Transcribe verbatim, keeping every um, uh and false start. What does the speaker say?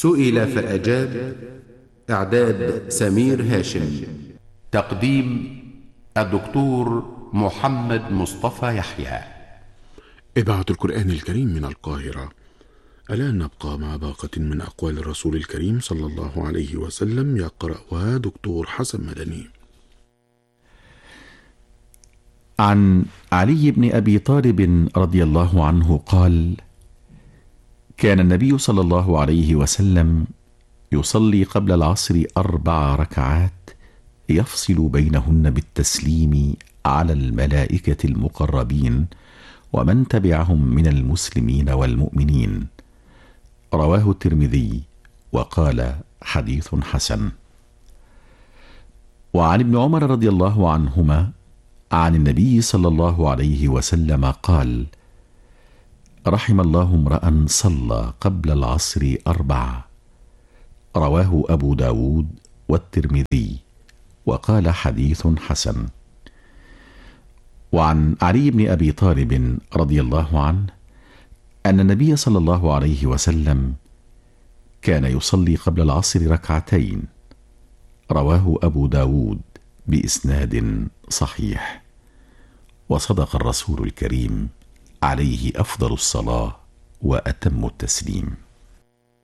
سئل فأجاب. إعداد سمير هاشم. تقديم الدكتور محمد مصطفى يحيى. إذاعة القرآن الكريم من القاهرة. الآن نبقى مع باقة من أقوال الرسول الكريم صلى الله عليه وسلم، يقرأها دكتور حسن مدني. عن علي بن أبي طالب رضي الله عنه قال: كان النبي صلى الله عليه وسلم يصلي قبل العصر أربع ركعات يفصل بينهن بالتسليم على الملائكة المقربين ومن تبعهم من المسلمين والمؤمنين. رواه الترمذي وقال: حديث حسن. وعن ابن عمر رضي الله عنهما عن النبي صلى الله عليه وسلم قال: رحم الله امرأ صلى قبل العصر أربع. رواه أبو داود والترمذي وقال: حديث حسن. وعن علي بن أبي طالب رضي الله عنه أن النبي صلى الله عليه وسلم كان يصلي قبل العصر ركعتين. رواه أبو داود بإسناد صحيح. وصدق الرسول الكريم عليه أفضل الصلاة وأتم التسليم.